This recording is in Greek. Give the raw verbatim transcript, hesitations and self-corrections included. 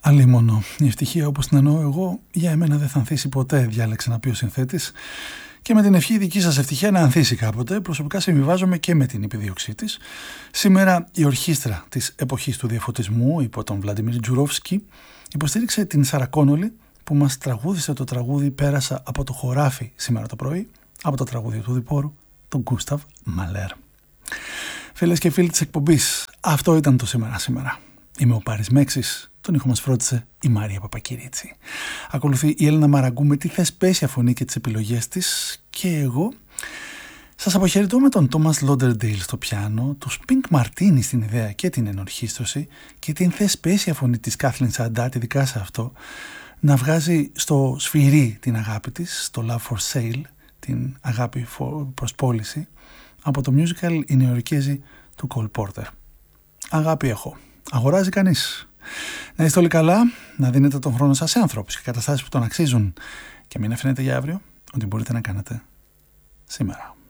Αλίμονο. Η ευτυχία όπως την εννοώ εγώ για εμένα δεν θα ανθίσει ποτέ, διάλεξε να πει ο συνθέτης. Και με την ευχή δική σας ευτυχία να ανθίσει κάποτε, προσωπικά συμβιβάζομαι και με την επιδίωξή της. Σήμερα η ορχήστρα της εποχής του διαφωτισμού υπό τον Βλαντιμίρ Τζουρόφσκι υποστήριξε την Σάρα Κόνολι που μας τραγούδισε το τραγούδι «Πέρασα από το χωράφι» σήμερα το πρωί από το τραγούδι του Διπόρου, τον Γκούσταβ Μαλέρ. Φίλες και φίλοι της εκπομπής, αυτό ήταν το σήμερα σήμερα. Είμαι ο Πάρης Μέξης, τον ήχο μας φρόντισε η Μαρία Παπακυρίτσι. Ακολουθεί η Έλληνα Μαραγκού με τη θεσπέσια φωνή και τις επιλογές της και εγώ σας αποχαιρετώ με τον Τόμας Λόντερντέιλ στο πιάνο, του Πινκ Μαρτίνι στην ιδέα και την ενορχήστρωση και την θεσπέσια φωνή της Κάθλιν Σαντάτ, ειδικά σε αυτό, να βγάζει στο σφυρί την αγάπη της, το Love for Sale, την αγάπη προς πώληση, από το musical «Οι Νεοειρικέζοι» του Cole Porter. Αγάπη έχω. Αγοράζει κανείς. Να είστε όλοι καλά, να δίνετε τον χρόνο σας σε ανθρώπους και καταστάσεις που τον αξίζουν και μην αφήνετε για αύριο ό,τι μπορείτε να κάνετε σήμερα.